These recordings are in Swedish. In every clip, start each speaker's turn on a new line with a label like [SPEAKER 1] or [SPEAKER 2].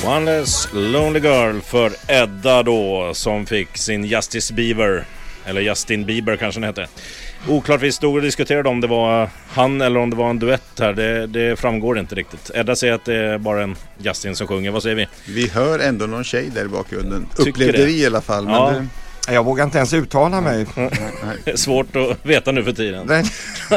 [SPEAKER 1] One Less Lonely Girl för Edda då, som fick sin Justice Bieber, eller Justin Bieber kanske den heter. Oklart, vi stod och diskuterade om det var han eller om det var en duett här. Det framgår inte riktigt. Edda säger att det är bara en Justin som sjunger. Vad säger vi?
[SPEAKER 2] Vi hör ändå någon tjej där i bakgrunden.
[SPEAKER 1] Tycker
[SPEAKER 2] Upplevde
[SPEAKER 1] det.
[SPEAKER 2] vi i alla fall.
[SPEAKER 1] Ja.
[SPEAKER 2] Men
[SPEAKER 3] Jag vågar inte ens uttala mig.
[SPEAKER 1] Det är svårt att veta nu för tiden.
[SPEAKER 3] Nej.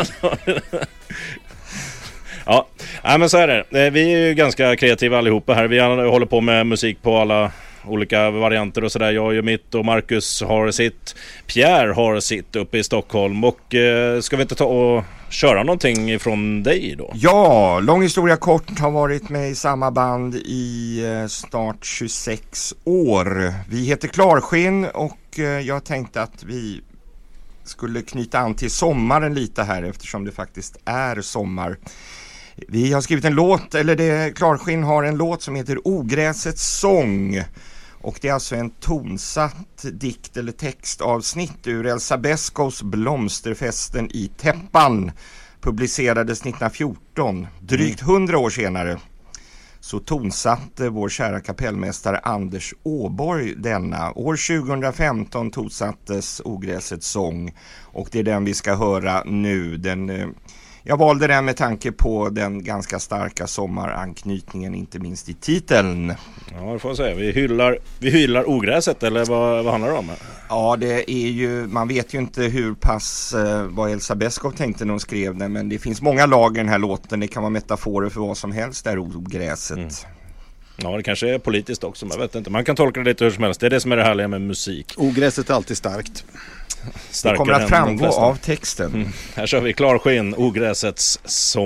[SPEAKER 1] Ja, men så är det. Vi är ju ganska kreativa allihopa här. Vi håller på med musik på alla olika varianter och sådär. Jag gör mitt och Marcus har sitt. Pierre har sitt uppe i Stockholm. Och ska vi inte ta och köra någonting ifrån dig då?
[SPEAKER 3] Ja, lång historia kort, har varit med i samma band i snart 26 år. Vi heter Klarskinn och jag tänkte att vi skulle knyta an till sommaren lite här eftersom det faktiskt är sommar. Vi har skrivit en låt, Klarskinn har en låt som heter Ogräsets sång. Och det är alltså en tonsatt dikt eller textavsnitt ur Elsa Beskows Blomsterfesten i Täppan. Publicerades 1914, drygt 100 år senare. Så tonsatte vår kära kapellmästare Anders Åborg denna. År 2015 tonsattes Ogräsets sång och det är den vi ska höra nu. Jag valde den med tanke på den ganska starka sommaranknytningen, inte minst i titeln.
[SPEAKER 1] Ja, det får jag säga. Vi hyllar ogräset, eller vad handlar det om?
[SPEAKER 3] Ja, det är ju, man vet ju inte hur pass vad Elsa Beskow tänkte när hon skrev den, men det finns många lager i den här låten. Det kan vara metaforer för vad som helst, där ogräset.
[SPEAKER 1] Ja, det kanske är politiskt också, men jag vet inte. Man kan tolka det lite hur som helst. Det är det som är det härliga med musik.
[SPEAKER 2] ogräset är alltid starkt.
[SPEAKER 3] Det kommer att framgå av texten.
[SPEAKER 1] Här kör vi Klarskinn, Ogräsets sång.